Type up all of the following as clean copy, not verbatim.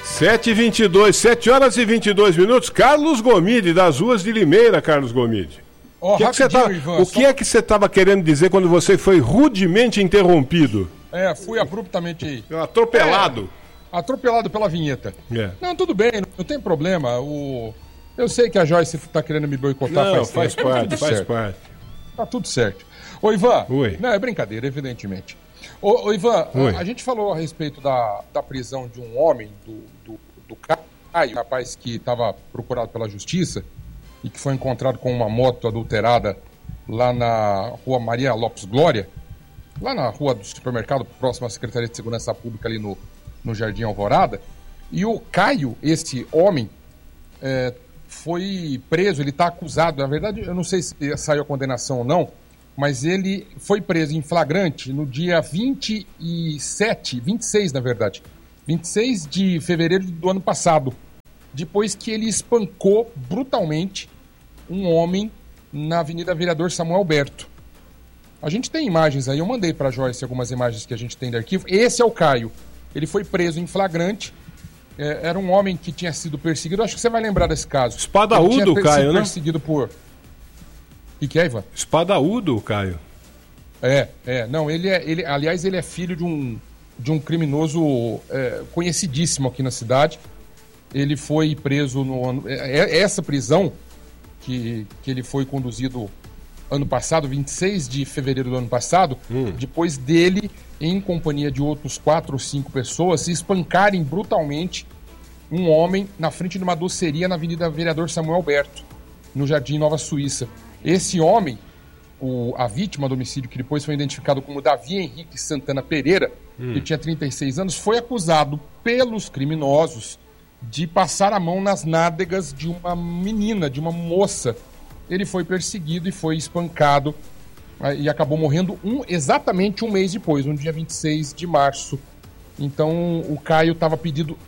7h22, 7 horas e 22 minutos. Carlos Gomide, das ruas de Limeira, Carlos Gomide. O que é que você estava querendo dizer quando você foi rudemente interrompido? Fui abruptamente... Atropelado. Atropelado pela vinheta. Não, tudo bem, não tem problema. Eu sei que a Joyce está querendo me boicotar faz parte. Tá tudo certo. Ô, Ivan, Oi. Não, é brincadeira, evidentemente. Ô Ivan, a gente falou a respeito da prisão de um homem, do Caio, rapaz que estava procurado pela justiça e que foi encontrado com uma moto adulterada lá na rua Maria Lopes Glória, lá na rua do supermercado, próximo à Secretaria de Segurança Pública, ali no Jardim Alvorada. E o Caio, esse homem, foi preso, ele está acusado, na verdade, eu não sei se saiu a condenação ou não, mas ele foi preso em flagrante no dia 26, na verdade, 26 de fevereiro do ano passado, depois que ele espancou brutalmente um homem na Avenida Vereador Samuel Alberto. A gente tem imagens aí, eu mandei para a Joyce algumas imagens que a gente tem de arquivo. Esse é o Caio, ele foi preso em flagrante, era um homem que tinha sido perseguido, acho que você vai lembrar desse caso. Espadaúdo, Caio, né? Perseguido por... O que é, Ivan? Espadaúdo, Caio. Não, aliás, ele é filho de um criminoso conhecidíssimo aqui na cidade. Ele foi preso no ano... Essa prisão que ele foi conduzido ano passado, 26 de fevereiro do ano passado, depois dele, em companhia de outros 4 ou 5 pessoas, se espancarem brutalmente um homem na frente de uma doceria na Avenida Vereador Samuel Alberto, no Jardim Nova Suíça. Esse homem, a vítima do homicídio, que depois foi identificado como Davi Henrique Santana Pereira, que tinha 36 anos, foi acusado pelos criminosos de passar a mão nas nádegas de uma menina, de uma moça. Ele foi perseguido e foi espancado e acabou morrendo exatamente um mês depois, no dia 26 de março. Então o Caio estava pedido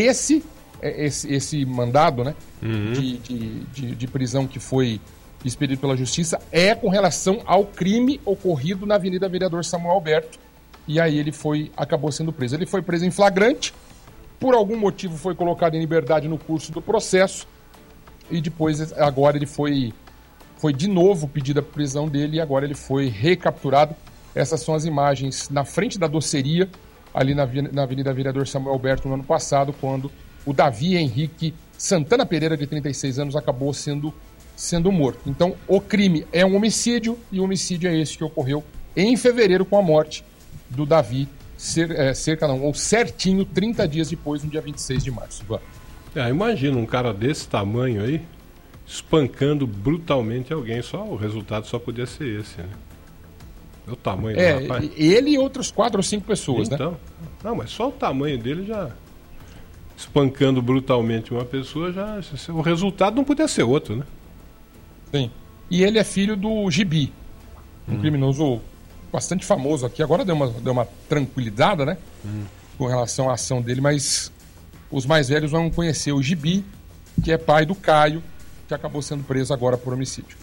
esse mandado, né, de prisão que foi expedido pela justiça, com relação ao crime ocorrido na Avenida Vereador Samuel Alberto, e aí ele acabou sendo preso. Ele foi preso em flagrante, por algum motivo foi colocado em liberdade no curso do processo, e depois, agora ele foi de novo pedida a prisão dele, e agora ele foi recapturado. Essas são as imagens na frente da doceria, ali na Avenida Vereador Samuel Alberto, no ano passado, quando o Davi Henrique Santana Pereira, de 36 anos, acabou sendo morto. Então, o crime é um homicídio, e o homicídio é esse que ocorreu em fevereiro, com a morte do Davi, certinho 30 dias depois, no dia 26 de março. Imagina um cara desse tamanho aí, espancando brutalmente alguém. O resultado só podia ser esse, né? O tamanho do rapaz. Ele e outros 4 ou 5 pessoas, então, né? Não, mas só o tamanho dele já... Espancando brutalmente uma pessoa, o resultado não podia ser outro, né? Sim. E ele é filho do Gibi, um criminoso bastante famoso aqui. Agora deu uma tranquilizada, né? Com relação à ação dele, mas os mais velhos vão conhecer o Gibi, que é pai do Caio, que acabou sendo preso agora por homicídio.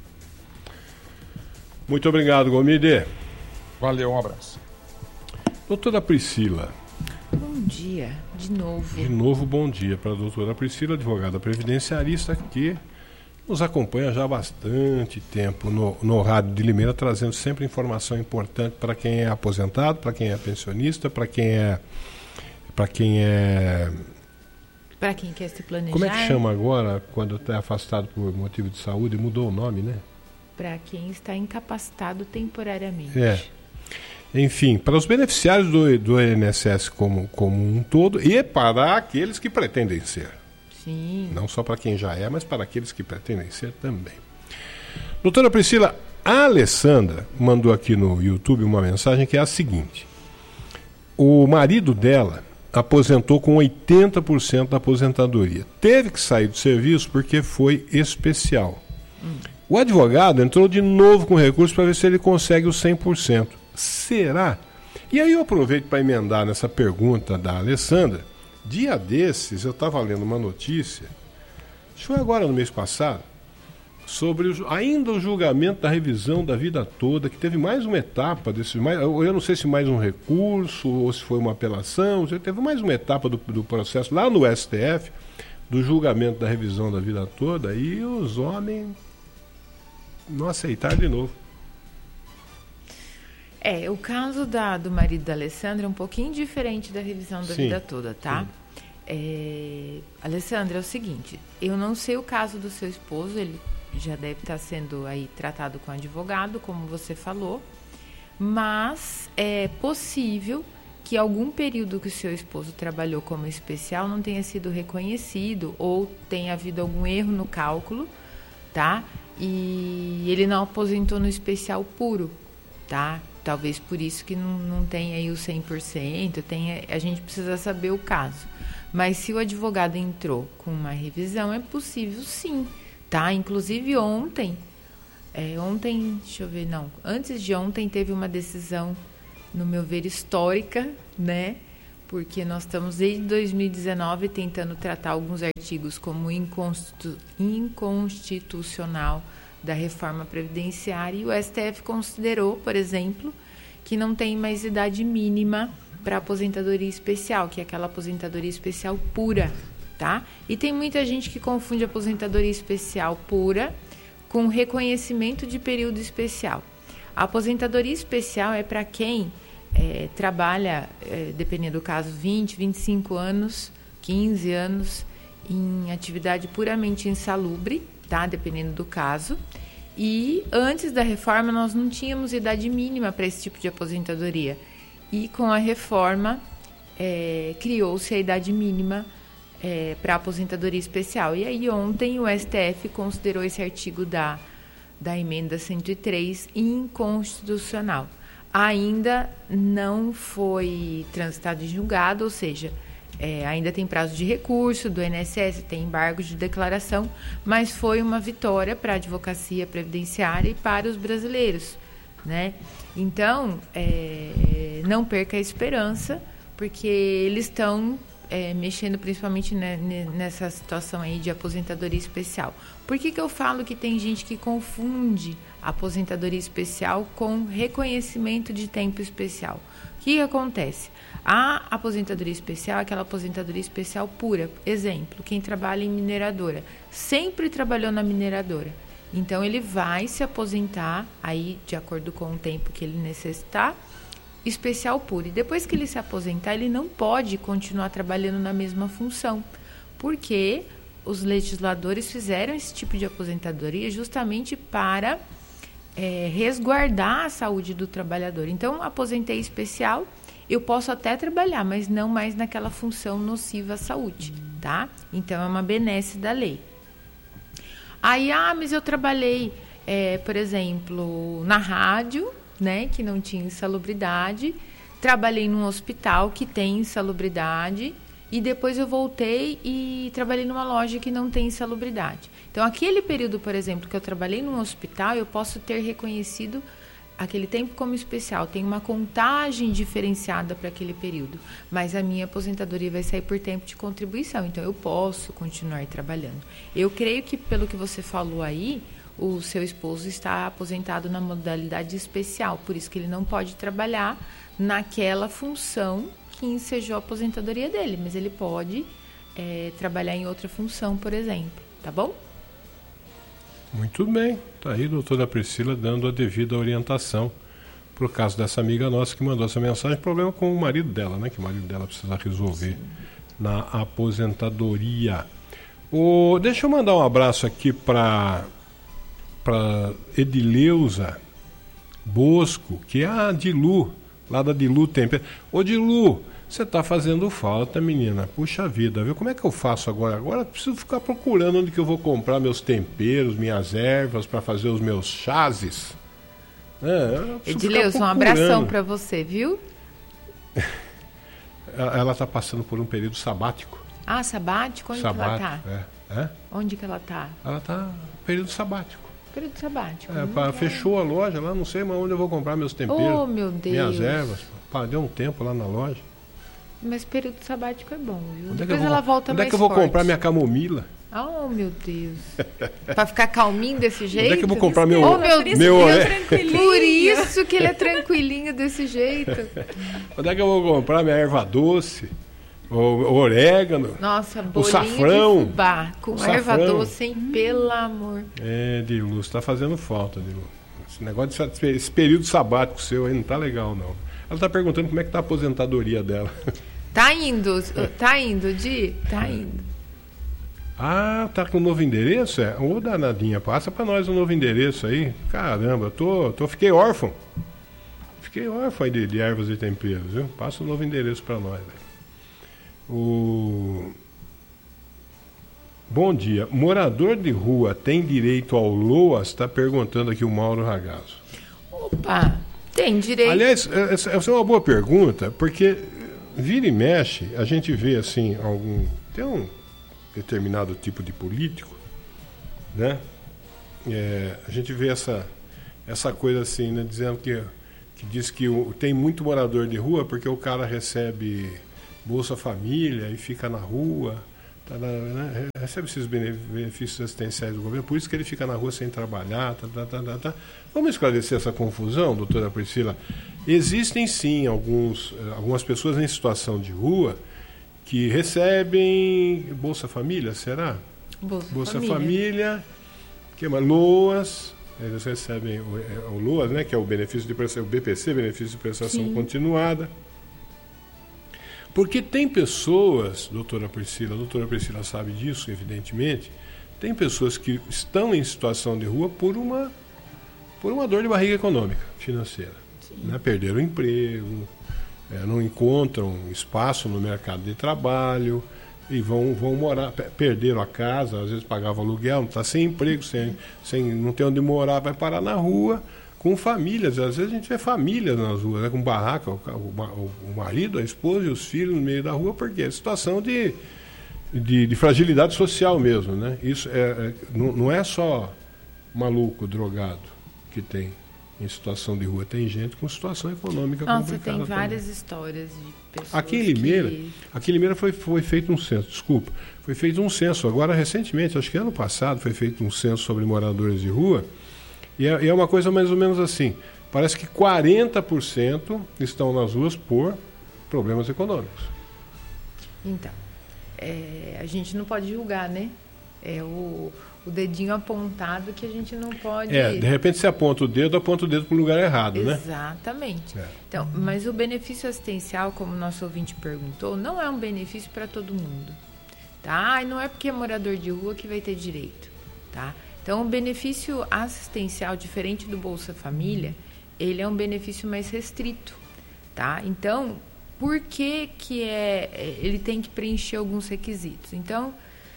Muito obrigado, Gomide. Valeu, um abraço. Doutora Priscila. Bom dia, de novo. De novo, bom dia para a doutora Priscila, advogada previdenciarista, que nos acompanha já há bastante tempo no Rádio de Limeira, trazendo sempre informação importante para quem é aposentado, para quem é pensionista, para quem quer se planejar. Como é que chama agora quando está afastado por motivo de saúde? Mudou o nome, né? Para quem está incapacitado temporariamente. Enfim, para os beneficiários do INSS como um todo, e para aqueles que pretendem ser. Sim. Não só para quem já é, mas para aqueles que pretendem ser também. Doutora Priscila, a Alessandra mandou aqui no YouTube uma mensagem que é a seguinte: o marido dela aposentou com 80% da aposentadoria. Teve que sair do serviço porque foi especial. O advogado entrou de novo com recurso para ver se ele consegue os 100%. Será? E aí eu aproveito para emendar nessa pergunta da Alessandra. Dia desses eu estava lendo uma notícia, acho que foi agora no mês passado, sobre ainda o julgamento da revisão da vida toda, que teve mais uma etapa eu não sei se mais um recurso ou se foi uma apelação, teve mais uma etapa do processo lá no STF, do julgamento da revisão da vida toda, e os homens não aceitaram de novo. O caso do marido da Alessandra é um pouquinho diferente da revisão da vida toda, tá? Alessandra, é o seguinte, eu não sei o caso do seu esposo, ele já deve estar sendo aí tratado com advogado, como você falou, mas é possível que algum período que o seu esposo trabalhou como especial não tenha sido reconhecido ou tenha havido algum erro no cálculo, tá? E ele não aposentou no especial puro, tá? Talvez por isso que não tem aí o 100%, a gente precisa saber o caso. Mas se o advogado entrou com uma revisão, é possível sim, tá? Inclusive antes de ontem teve uma decisão, no meu ver, histórica, né? Porque nós estamos desde 2019 tentando tratar alguns artigos como inconstitucional da reforma previdenciária, e o STF considerou, por exemplo, que não tem mais idade mínima para aposentadoria especial, que é aquela aposentadoria especial pura, tá? E tem muita gente que confunde aposentadoria especial pura com reconhecimento de período especial. A aposentadoria especial é para quem trabalha, dependendo do caso, 20, 25 anos, 15 anos em atividade puramente insalubre, tá? Dependendo do caso. E antes da reforma nós não tínhamos idade mínima para esse tipo de aposentadoria. E com a reforma criou-se a idade mínima para aposentadoria especial. E aí ontem o STF considerou esse artigo da emenda 103 inconstitucional. Ainda não foi transitado e julgado, ou seja, ainda tem prazo de recurso do INSS, tem embargo de declaração, mas foi uma vitória para a advocacia previdenciária e para os brasileiros, né? Então, não perca a esperança, porque eles estão mexendo principalmente nessa situação aí de aposentadoria especial. Por que eu falo que tem gente que confunde aposentadoria especial com reconhecimento de tempo especial? O que acontece? A aposentadoria especial é aquela aposentadoria especial pura. Exemplo, quem trabalha em mineradora, sempre trabalhou na mineradora. Então, ele vai se aposentar, aí, de acordo com o tempo que ele necessitar, especial puro. E depois que ele se aposentar, ele não pode continuar trabalhando na mesma função, porque os legisladores fizeram esse tipo de aposentadoria justamente para resguardar a saúde do trabalhador. Então, aposentei especial, eu posso até trabalhar, mas não mais naquela função nociva à saúde, tá? Então, é uma benesse da lei. Aí, mas eu trabalhei, por exemplo, na rádio, né, que não tinha insalubridade, trabalhei num hospital que tem insalubridade, e depois eu voltei e trabalhei numa loja que não tem insalubridade. Então, aquele período, por exemplo, que eu trabalhei num hospital, eu posso ter reconhecido aquele tempo como especial. Tem uma contagem diferenciada para aquele período, mas a minha aposentadoria vai sair por tempo de contribuição, então eu posso continuar trabalhando. Eu creio que, pelo que você falou aí, o seu esposo está aposentado na modalidade especial, por isso que ele não pode trabalhar naquela função que ensejou a aposentadoria dele, mas ele pode trabalhar em outra função, por exemplo, tá bom? Muito bem, tá aí a doutora Priscila dando a devida orientação pro caso dessa amiga nossa que mandou essa mensagem, problema com o marido dela, né, que o marido dela precisa resolver. Sim. Na aposentadoria. Deixa eu mandar um abraço aqui para Edileuza Bosco, que é a Dilu, lá da Dilu Tempero. Ô Dilu, você tá fazendo falta, menina. Puxa vida, viu? Como é que eu faço agora? Agora eu preciso ficar procurando onde que eu vou comprar meus temperos, minhas ervas para fazer os meus chazes. Edileuza, um abração para você, viu? Ela tá passando por um período sabático. Ah, sabático? Onde que ela tá? Onde que ela tá? Ela tá no período sabático. Período sabático. Fechou a loja lá, não sei mais onde eu vou comprar meus temperos. Oh, meu Deus. Minhas ervas. Deu um tempo lá na loja. Mas período sabático é bom, viu? Depois ela volta mais forte. Onde é que eu vou comprar minha camomila? Oh, meu Deus. Pra ficar calminho desse jeito? Onde é que eu vou comprar meu... Oh, meu Deus. Tranquilinho. Por isso que ele é tranquilinho desse jeito. Onde é que eu vou comprar minha erva doce? O orégano? Nossa, bolinho safrão. de fubá com erva doce, hein? Pelo amor. Dilu, você tá fazendo falta, Dilu. Esse negócio, esse período sabático seu aí não tá legal, não. Ela tá perguntando como é que tá a aposentadoria dela. Tá indo, Di? Tá indo. Ah, tá com um novo endereço? Ô, danadinha, passa pra nós um novo endereço aí. Caramba, fiquei órfão. Fiquei órfão aí de ervas e temperos, viu? Passa um novo endereço pra nós, velho. Bom dia. Morador de rua tem direito ao LOAS? Está perguntando aqui o Mauro Ragazzo. Opa, tem direito. Aliás, essa é uma boa pergunta, porque vira e mexe, a gente vê assim, tem um determinado tipo de político, né? A gente vê essa coisa assim, né? Dizendo que diz que tem muito morador de rua porque o cara recebe Bolsa Família e fica na rua, né? Recebe esses benefícios assistenciais do governo, por isso que ele fica na rua sem trabalhar. Vamos esclarecer essa confusão, doutora Priscila? Existem sim algumas pessoas em situação de rua que recebem Bolsa Família, será? Bolsa Família, que é uma LOAS, eles recebem o LOAS, né, que é o benefício de prestação, o BPC, benefício de prestação sim. Continuada. Porque tem pessoas, a doutora Priscila sabe disso, evidentemente, tem pessoas que estão em situação de rua por uma dor de barriga econômica, financeira. Né? Perderam o emprego, não encontram espaço no mercado de trabalho e vão morar, perderam a casa, às vezes pagavam aluguel, não está sem emprego, não tem onde morar, vai parar na rua, com famílias. Às vezes a gente vê famílias nas ruas, né? Com barraca, o marido, a esposa e os filhos no meio da rua, porque é situação de fragilidade social mesmo, né? Isso não é só maluco, drogado que tem em situação de rua, tem gente com situação econômica complicada. Nossa, tem várias também. Histórias de pessoas Aqui em Limeira foi feito um censo, foi feito um censo, agora recentemente, acho que ano passado, foi feito um censo sobre moradores de rua. E é uma coisa mais ou menos assim. Parece que 40% estão nas ruas por problemas econômicos. Então, a gente não pode julgar, né? É o dedinho apontado que a gente não pode... de repente você aponta o dedo para o lugar errado, né? Exatamente. Então, mas o benefício assistencial, como o nosso ouvinte perguntou, não é um benefício para todo mundo. Tá? E não é porque é morador de rua que vai ter direito, tá? Então, o benefício assistencial, diferente do Bolsa Família, ele é um benefício mais restrito, tá? Então, por que ele tem que preencher alguns requisitos? Então,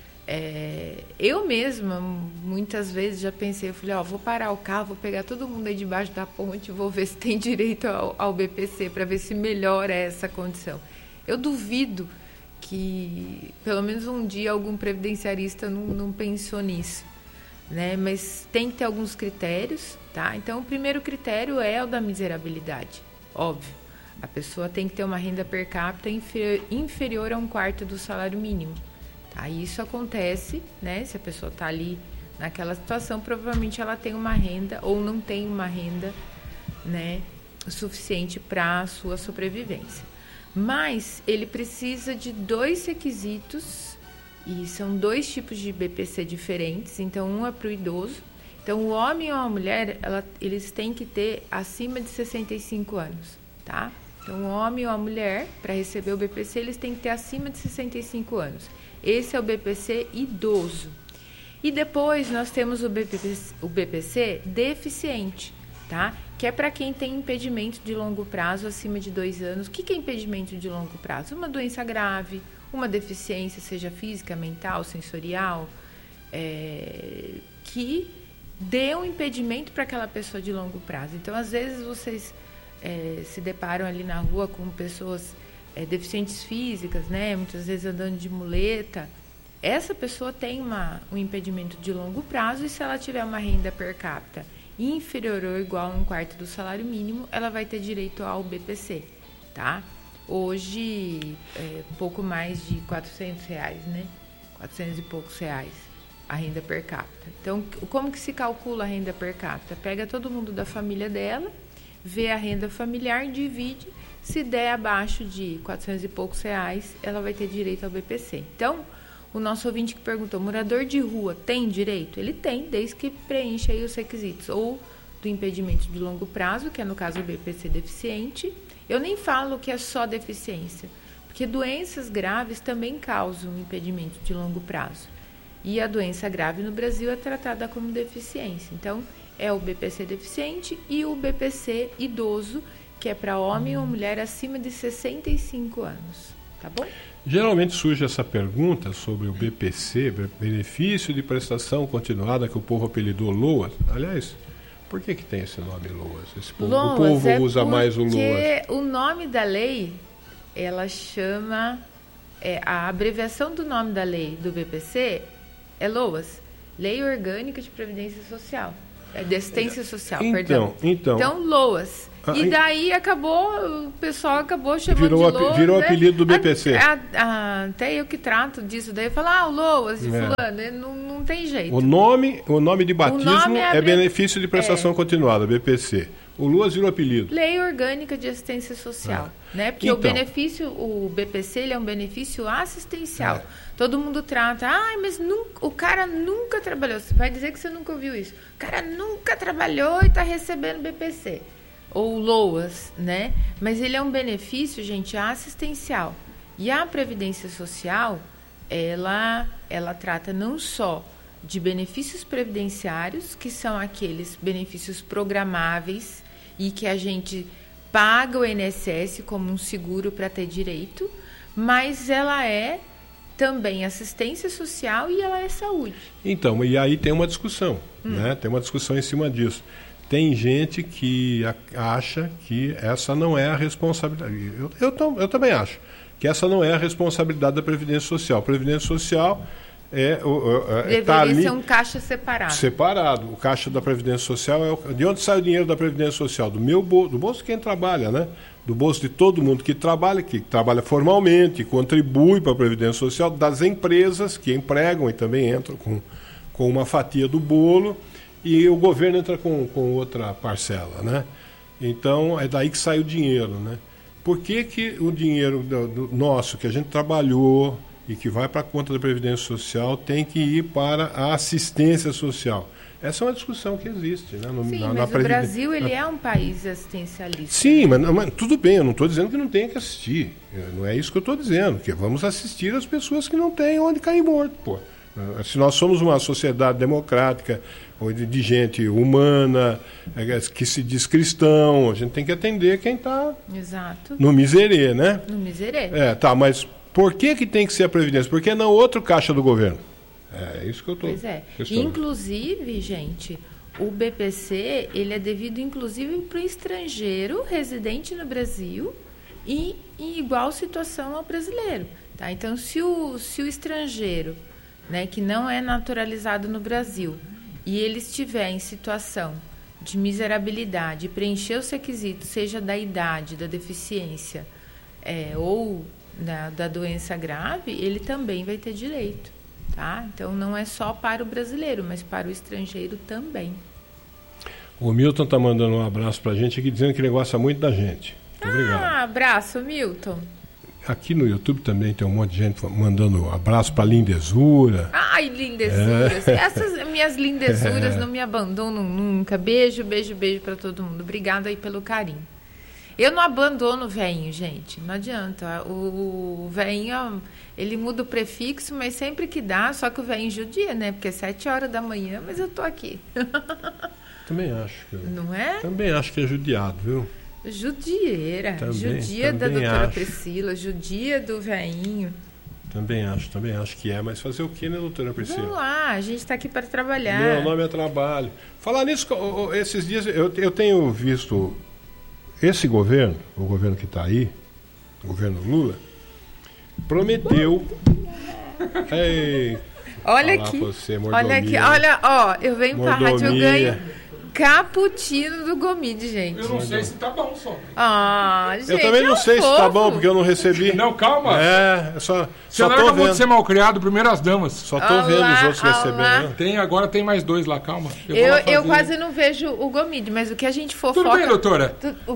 eu mesma, muitas vezes, já pensei, eu falei, vou parar o carro, vou pegar todo mundo aí debaixo da ponte, vou ver se tem direito ao BPC, para ver se melhora essa condição. Eu duvido que, pelo menos um dia, algum previdenciarista não pensou nisso. Né? Mas tem que ter alguns critérios, tá? Então, o primeiro critério é o da miserabilidade, óbvio. A pessoa tem que ter uma renda per capita inferior a 1/4 do salário mínimo, tá? E isso acontece, né? Se a pessoa está ali naquela situação, provavelmente ela tem uma renda ou não tem uma renda, né, suficiente para a sua sobrevivência. Mas ele precisa de 2 requisitos. E são 2 tipos de BPC diferentes, então um é para o idoso. Então o homem ou a mulher, eles têm que ter acima de 65 anos, tá? Então o homem ou a mulher, para receber o BPC, eles têm que ter acima de 65 anos. Esse é o BPC idoso. E depois nós temos o BPC deficiente, tá? Que é para quem tem impedimento de longo prazo acima de 2 anos. O que é impedimento de longo prazo? Uma doença grave, uma deficiência, seja física, mental, sensorial, que dê um impedimento para aquela pessoa de longo prazo. Então, às vezes, vocês se deparam ali na rua com pessoas deficientes físicas, né? Muitas vezes andando de muleta. Essa pessoa tem um impedimento de longo prazo e se ela tiver uma renda per capita inferior ou igual a 1/4 do salário mínimo, ela vai ter direito ao BPC, tá? Hoje, pouco mais de R$400, né? 400 e poucos reais a renda per capita. Então, como que se calcula a renda per capita? Pega todo mundo da família dela, vê a renda familiar, divide, se der abaixo de 400 e poucos reais, ela vai ter direito ao BPC. Então, o nosso ouvinte que perguntou, morador de rua tem direito? Ele tem, desde que preencha aí os requisitos, ou do impedimento de longo prazo, que é no caso o BPC deficiente. Eu nem falo que é só deficiência, porque doenças graves também causam impedimento de longo prazo. E a doença grave no Brasil é tratada como deficiência. Então, é o BPC deficiente e o BPC idoso, que é para homem ou mulher acima de 65 anos. Tá bom? Geralmente surge essa pergunta sobre o BPC, benefício de prestação continuada, que o povo apelidou LOAS. Aliás, por que tem esse nome LOAS? LOAS, o povo usa mais o LOAS. Porque o nome da lei, ela chama... a abreviação do nome da lei do BPC é LOAS, Lei Orgânica de Previdência Social. De Assistência Social, perdão. Então, LOAS. E daí o pessoal acabou chamando de LOAS. Virou apelido do BPC. Até eu que trato disso, daí eu falo, o LOAS de fulano, não tem jeito. O nome de batismo é benefício de prestação continuada, BPC. O LOAS virou apelido. Lei Orgânica de Assistência Social, né? Porque o BPC, ele é um benefício assistencial. Todo mundo trata, mas o cara nunca trabalhou. Você vai dizer que você nunca ouviu isso. O cara nunca trabalhou e está recebendo BPC. Ou LOAS, né? Mas ele é um benefício, gente, assistencial. E a Previdência Social, ela trata não só de benefícios previdenciários, que são aqueles benefícios programáveis e que a gente paga o INSS como um seguro para ter direito, mas ela é também assistência social e ela é saúde. Então, e aí tem uma discussão, né? Tem uma discussão em cima disso. Tem gente que acha que essa não é a responsabilidade. Eu também acho que essa não é a responsabilidade da Previdência Social. A Previdência Social deveria ser um caixa separado. Separado. O caixa da Previdência Social de onde sai o dinheiro da Previdência Social? Do bolso de quem trabalha, né? Do bolso de todo mundo que trabalha formalmente, contribui para a Previdência Social, das empresas que empregam e também entram com uma fatia do bolo, e o governo entra com outra parcela, né? Então, é daí que sai o dinheiro, né? Por que o dinheiro do nosso, que a gente trabalhou e que vai para a conta da Previdência Social, tem que ir para a assistência social? Essa é uma discussão que existe, né? Mas o Brasil, ele é um país assistencialista. Sim, mas tudo bem, eu não estou dizendo que não tem que assistir. Não é isso que eu estou dizendo, que vamos assistir as pessoas que não têm onde cair morto, pô. Se nós somos uma sociedade democrática, de gente humana, que se diz cristão, a gente tem que atender quem está no miserê, né? No miserê. Mas por que tem que ser a Previdência? Por que não outro caixa do governo? É isso que eu estou questionando. Inclusive, gente, o BPC, ele é devido, inclusive, para o estrangeiro residente no Brasil e em igual situação ao brasileiro. Tá? Então, se o estrangeiro, né, que não é naturalizado no Brasil, e ele estiver em situação de miserabilidade, preencher os requisitos, seja da idade, da deficiência ou da doença grave, ele também vai ter direito. Tá? Então, não é só para o brasileiro, mas para o estrangeiro também. O Milton está mandando um abraço para a gente aqui, dizendo que ele gosta muito da gente. Muito obrigado. Abraço, Milton. Aqui no YouTube também tem um monte de gente mandando abraço para a lindezura. Ai, lindezuras. Essas minhas lindezuras não me abandonam nunca. Beijo, beijo, beijo para todo mundo. Obrigada aí pelo carinho. Eu não abandono o veinho, gente. Não adianta. O veinho, ele muda o prefixo, mas sempre que dá, só que o veinho judia, né? Porque é 7 horas da manhã, mas eu tô aqui. Também acho. Não é? Também acho que é judiado, viu? Judieira. Judia da doutora Priscila, judia do veinho. Também acho que é, mas fazer o que, né, doutora Priscila? Vamos lá, a gente está aqui para trabalhar. Meu nome é trabalho. Falar nisso, esses dias eu tenho visto esse governo, o governo que está aí, o governo Lula, prometeu. Olha aqui, você, olha aqui, olha, eu venho para a rádio, eu ganho Cappuccino do Gomide, gente. Eu não sei se tá bom, só. Gente, eu também não sei se tá bom, porque eu não recebi. Não, calma. Só Você não acabou de ser mal criado, primeiras damas. Só tô vendo os outros recebendo. Agora tem mais 2 lá, calma. Eu quase não vejo o Gomide, mas o que a gente fofoca... Tudo bem, doutora?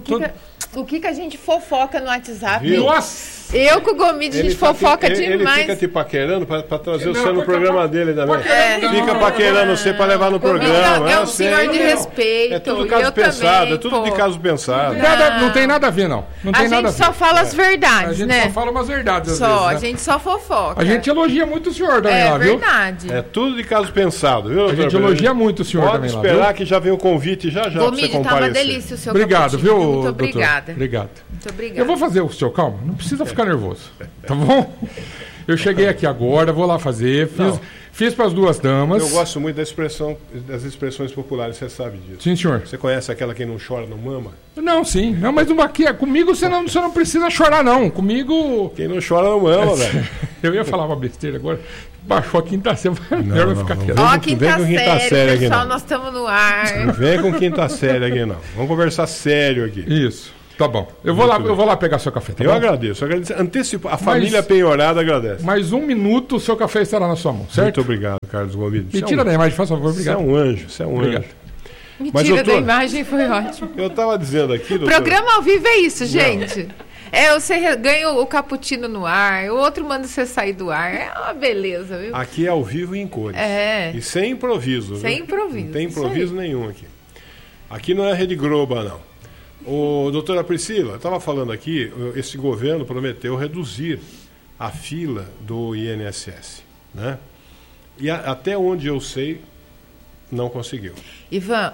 O que a gente fofoca no WhatsApp... Viu? Nossa! Eu com o Gomide, a gente fofoca demais. Ele fica te paquerando pra trazer você no programa dele também. Fica não, paquerando você pra levar no programa. É um senhor de respeito. É tudo caso pensado, é tudo de caso pensado. Não tem nada a ver, não. A gente só fala as verdades, né? A gente só fala umas verdades, a gente só fofoca. A gente elogia muito o senhor também lá, viu? É verdade. É tudo de caso pensado, viu? A gente elogia muito o senhor também lá, viu? Pode esperar que já vem o convite já pra você comparecer. Tá uma delícia o seu Obrigado, viu, Muito doutor? obrigada. Obrigado. Muito obrigada. Eu vou fazer o seu, calma. Não precisa ficar nervoso. Tá bom? Eu cheguei aqui agora, vou lá fazer. Fiz para as 2 damas. Eu gosto muito das expressões populares, você sabe disso. Sim, senhor. Você conhece aquela quem não chora não mama? Não, sim. Não, mas aqui, comigo você não precisa chorar, não. Comigo... Quem não chora não mama, velho. Eu ia falar uma besteira agora. Baixou a quinta série. Melhor eu ficar quieto. Ó, quinta série, pessoal, nós estamos no ar. Não vem com quinta série aqui, não. Vamos conversar sério aqui. Isso. Tá bom. Eu vou lá pegar seu café. Tá eu bom? agradeço. Antecipo. A família penhorada agradece. Mais 1 minuto, o seu café estará na sua mão, certo? Muito obrigado, Carlos Gomide. Me tira da imagem, faz favor. Obrigado. Você é um anjo. Você é um anjo. Me tira da imagem, foi ótimo. Eu estava dizendo aqui, doutor... Programa ao vivo é isso, gente. Você ganha o cappuccino no ar, o outro manda você sair do ar. É uma beleza, viu? Aqui é ao vivo e em cores. E sem improviso. Sem improviso. Não tem improviso nenhum aqui. Aqui não é Rede Globo, não. Doutora Priscila, estava falando aqui, esse governo prometeu reduzir a fila do INSS, né? E até onde eu sei, não conseguiu. Ivan,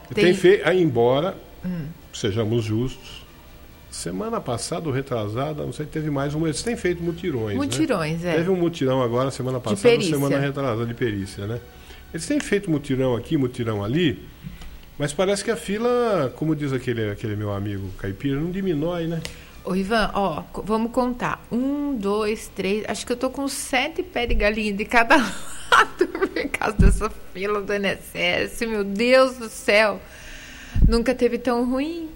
embora, sejamos justos, semana passada ou retrasada, não sei, teve mais um... Eles têm feito mutirões, né? Teve um mutirão agora, semana passada, semana retrasada, de perícia, né? Eles têm feito mutirão aqui, mutirão ali... Mas parece que a fila, como diz aquele meu amigo caipira, não diminui, né? Ô, Ivan, vamos contar. 1, 2, 3, acho que eu tô com 7 pés de galinha de cada lado por causa dessa fila do INSS. Meu Deus do céu. Nunca teve tão ruim.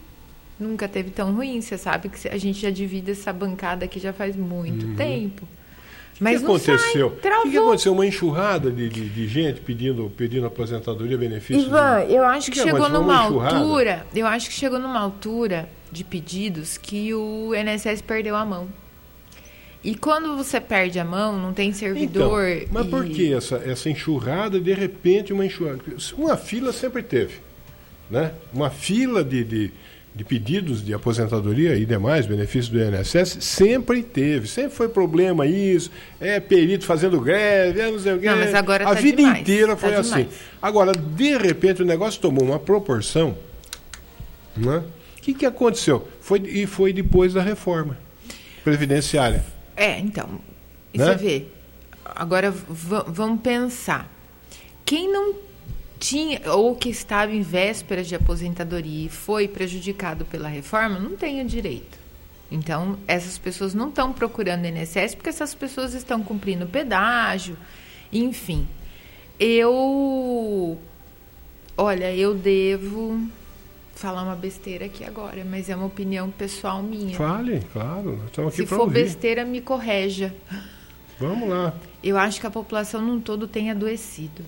Você sabe que a gente já divide essa bancada aqui já faz muito tempo. Mas o que aconteceu? O que aconteceu? Uma enxurrada de gente pedindo aposentadoria, benefícios? Ivan, eu acho que chegou numa altura. Eu acho que chegou numa altura de pedidos que o INSS perdeu a mão. E quando você perde a mão, não tem servidor. Então, mas por que essa enxurrada, de repente, uma enxurrada? Uma fila sempre teve, né? Uma fila de pedidos de aposentadoria e demais benefícios do INSS sempre teve, sempre foi problema isso, perito fazendo greve, não sei o quê. Não, mas agora a vida demais, inteira foi assim. Agora, de repente, o negócio tomou uma proporção, né? O que aconteceu? Foi depois da reforma previdenciária. Então, você vê. Agora, vamos pensar. Quem não tinha, ou que estava em véspera de aposentadoria e foi prejudicado pela reforma, não tem o direito. Então, essas pessoas não estão procurando INSS porque essas pessoas estão cumprindo pedágio, enfim. Eu devo falar uma besteira aqui agora, mas é uma opinião pessoal minha. Fale, claro. Estamos aqui Se for ouvir. besteira, me correja. Vamos lá. Eu acho que a população num todo tem adoecido.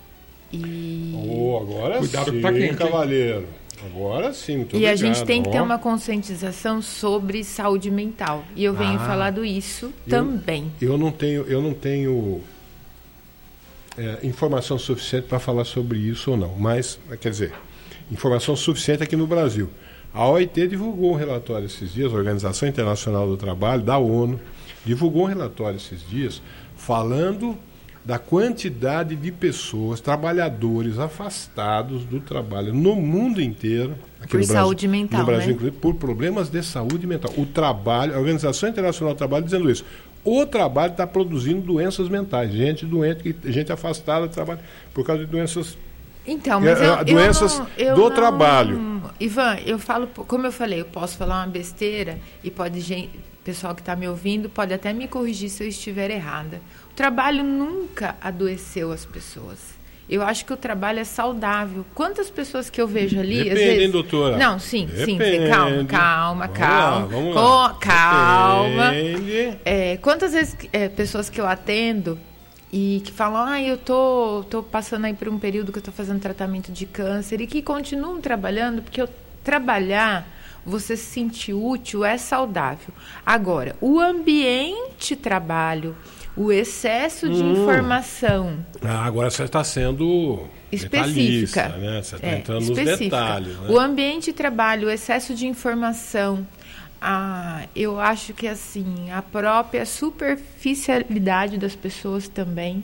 Agora cuidado sim, tá quente, cavaleiro. Agora sim, muito obrigado. A gente tem que ter uma conscientização sobre saúde mental. E eu venho falando isso também. Eu não tenho informação suficiente para falar sobre isso ou não. Mas, quer dizer, informação suficiente aqui no Brasil. A OIT divulgou um relatório esses dias, a Organização Internacional do Trabalho, da ONU, divulgou um relatório esses dias falando da quantidade de pessoas, trabalhadores afastados do trabalho no mundo inteiro, aqui por saúde mental, no Brasil, né? Inclusive, por problemas de saúde mental. O trabalho, a Organização Internacional do Trabalho dizendo isso. O trabalho está produzindo doenças mentais, gente doente, gente afastada do trabalho por causa de doenças. Então, mas doenças do trabalho. Ivan, eu falo, como eu falei, eu posso falar uma besteira e pessoal que está me ouvindo pode até me corrigir se eu estiver errada. O trabalho nunca adoeceu as pessoas. Eu acho que o trabalho é saudável. Quantas pessoas que eu vejo ali... Depende, às vezes... hein, doutora? Não, sim. Calma. Vamos lá. Calma. Depende. Quantas vezes pessoas que eu atendo e que falam, eu tô passando aí por um período que eu tô fazendo tratamento de câncer e que continuam trabalhando, porque trabalhar, você se sentir útil é saudável. Agora, o ambiente trabalho... O excesso de informação. Agora você está sendo específica, né? Você está entrando nos detalhes. Né? O ambiente de trabalho, o excesso de informação. Eu acho que assim, a própria superficialidade das pessoas também.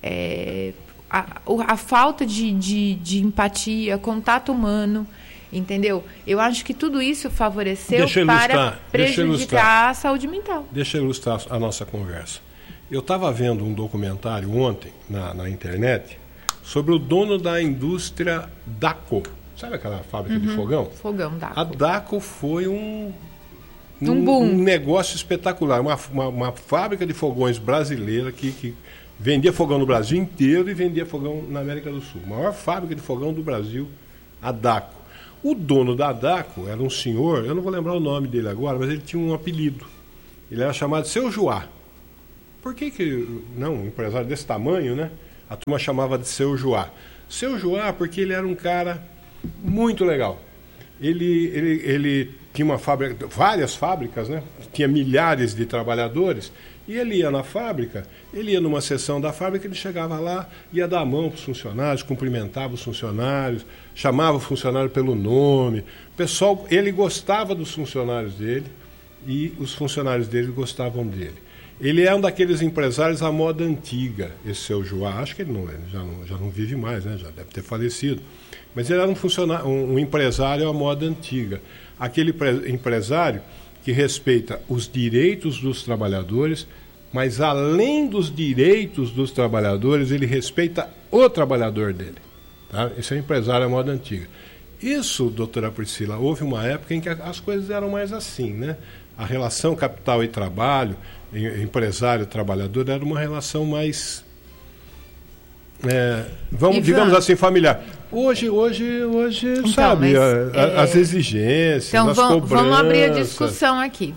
A falta de empatia, contato humano. Entendeu? Eu acho que tudo isso favoreceu para prejudicar a saúde mental. Deixa eu ilustrar a nossa conversa. Eu estava vendo um documentário ontem na internet sobre o dono da indústria Dacko. Sabe aquela fábrica de fogão? Fogão Dacko. A Dacko foi um negócio espetacular. Uma fábrica de fogões brasileira que vendia fogão no Brasil inteiro e vendia fogão na América do Sul. A maior fábrica de fogão do Brasil, a Dacko. O dono da Dacko era um senhor, eu não vou lembrar o nome dele agora, mas ele tinha um apelido. Ele era chamado Seu Joá. Por que um empresário desse tamanho, né? A turma chamava de Seu Joá. Seu Joá porque ele era um cara muito legal. Ele tinha várias fábricas, né? Tinha milhares de trabalhadores. E ele ia na fábrica, ele ia numa sessão da fábrica, ele chegava lá, ia dar a mão para os funcionários, cumprimentava os funcionários, chamava o funcionário pelo nome. O pessoal, ele gostava dos funcionários dele e os funcionários dele gostavam dele. Ele é um daqueles empresários à moda antiga, esse Seu Joá. Acho que ele já não vive mais, né? Já deve ter falecido. Mas ele era um empresário à moda antiga. Aquele empresário que respeita os direitos dos trabalhadores, mas além dos direitos dos trabalhadores, ele respeita o trabalhador dele. Tá? Esse é um empresário à moda antiga. Isso, doutora Priscila, houve uma época em que as coisas eram mais assim, né? A relação capital e trabalho, empresário-trabalhador, era uma relação mais, digamos assim, familiar. Hoje então, sabe, as exigências, as cobranças. Vamos abrir a discussão aqui.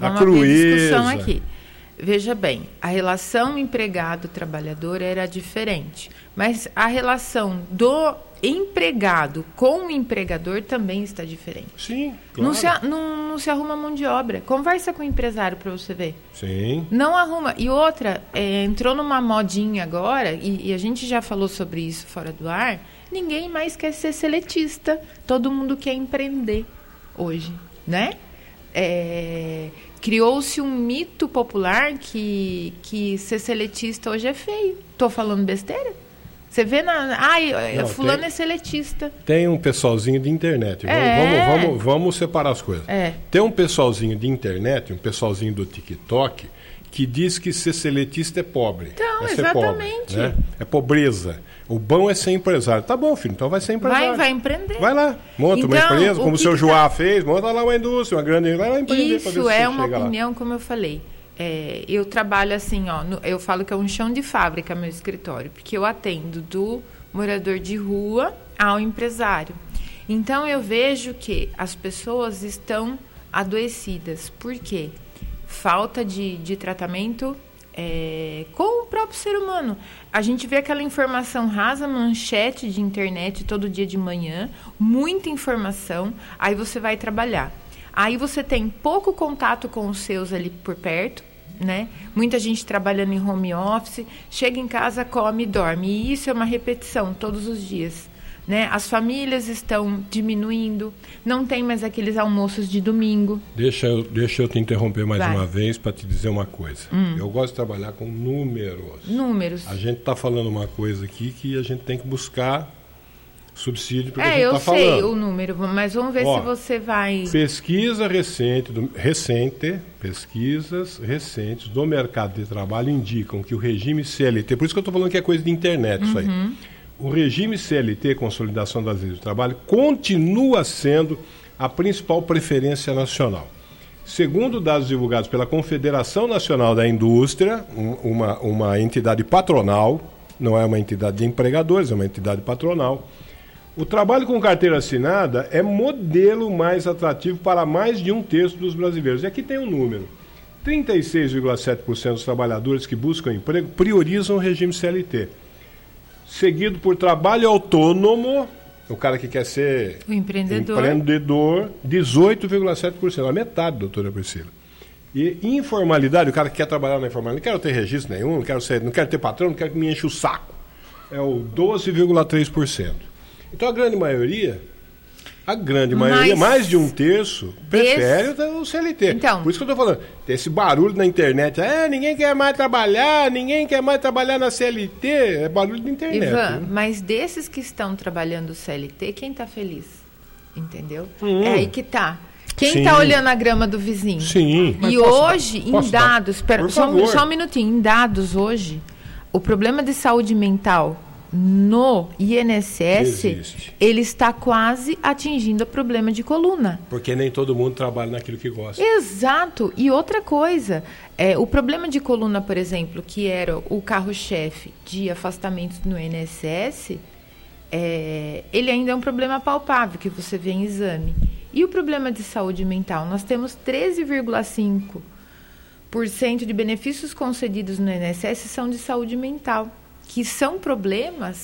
Veja bem, a relação empregado-trabalhador era diferente, mas a relação do empregado com o empregador também está diferente. Sim, claro. Não se arruma mão de obra. Conversa com o empresário para você ver. Sim. Não arruma. E outra, entrou numa modinha agora, e a gente já falou sobre isso fora do ar, ninguém mais quer ser seletista. Todo mundo quer empreender hoje, né? Criou-se um mito popular que ser seletista hoje é feio. Estou falando besteira? Você vê fulano é seletista. Tem um pessoalzinho de internet. Vamos separar as coisas. Tem um pessoalzinho de internet, um pessoalzinho do TikTok, que diz que ser seletista é pobre. Então, ser exatamente. Pobre, né? É pobreza. O bom é ser empresário. Tá bom, filho, então vai ser empresário. Vai empreender. Vai lá, monta uma empresa, como o seu Joá fez, monta lá uma indústria, uma grande... Vai lá empreender. Isso é uma opinião, como eu falei. Eu trabalho assim, eu falo que é um chão de fábrica meu escritório, porque eu atendo do morador de rua ao empresário. Então eu vejo que as pessoas estão adoecidas. Por quê? Falta de tratamento com o próprio ser humano. A gente vê aquela informação rasa, manchete de internet todo dia de manhã, muita informação, aí você vai trabalhar. Aí você tem pouco contato com os seus ali por perto, né? Muita gente trabalhando em home office, chega em casa, come e dorme. E isso é uma repetição todos os dias, né? As famílias estão diminuindo, não tem mais aqueles almoços de domingo. Deixa eu te interromper mais uma vez para te dizer uma coisa. Eu gosto de trabalhar com números. A gente está falando uma coisa aqui que a gente tem que buscar subsídio porque a gente está falando. Eu sei o número, mas vamos ver se você vai... Pesquisas recentes do mercado de trabalho indicam que o regime CLT, por isso que eu estou falando que é coisa de internet isso aí, o regime CLT, Consolidação das Leis do Trabalho, continua sendo a principal preferência nacional. Segundo dados divulgados pela Confederação Nacional da Indústria, uma entidade patronal, não é uma entidade de empregadores, é uma entidade patronal. O trabalho com carteira assinada é modelo mais atrativo para mais de 1/3 dos brasileiros. E aqui tem um número. 36,7% dos trabalhadores que buscam emprego priorizam o regime CLT. Seguido por trabalho autônomo, o cara que quer ser o empreendedor, 18,7%, a metade, doutora Priscila. E informalidade, o cara que quer trabalhar na informalidade, não quero ter registro nenhum, não quero ter patrão, não quero que me enche o saco. É o 12,3%. Então a grande maioria, mais de 1/3, prefere o CLT. Então, por isso que eu estou falando, tem esse barulho na internet, ninguém quer mais trabalhar na CLT, é barulho da internet. Ivan, né? mas desses que estão trabalhando CLT, quem está feliz? Entendeu? É aí que tá. Quem está olhando a grama do vizinho? Sim. E hoje, em dados, só um minutinho, em dados hoje, o problema de saúde mental no INSS, ele está quase atingindo o problema de coluna. Porque nem todo mundo trabalha naquilo que gosta. Exato. E outra coisa, o problema de coluna, por exemplo, que era o carro-chefe de afastamentos no INSS, ele ainda é um problema palpável, que você vê em exame. E o problema de saúde mental? Nós temos 13,5% de benefícios concedidos no INSS são de saúde mental, que são problemas